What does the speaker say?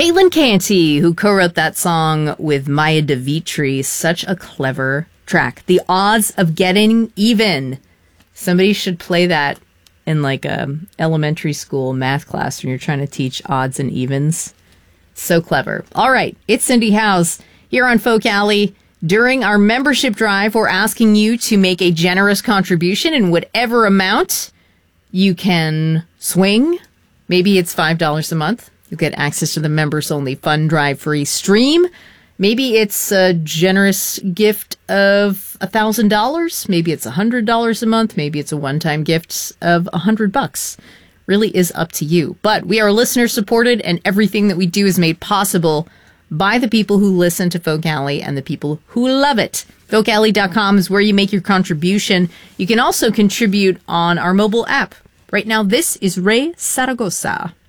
Caitlin Canty, who co-wrote that song with Maya DeVitri. Such a clever track. The Odds of Getting Even. Somebody should play that in like a elementary school math class when you're trying to teach odds and evens. So clever. All right, it's Cindy House here on Folk Alley. During our membership drive, we're asking you to make a generous contribution in whatever amount you can swing. Maybe it's $5 a month. You get access to the members-only Fun Drive free stream. Maybe it's a generous gift of $1,000. Maybe it's $100 a month. Maybe it's a one-time gift of $100. Really is up to you. But we are listener-supported, and everything that we do is made possible by the people who listen to Folk Alley and the people who love it. FolkAlley.com is where you make your contribution. You can also contribute on our mobile app. Right now, this is Ray Zaragoza.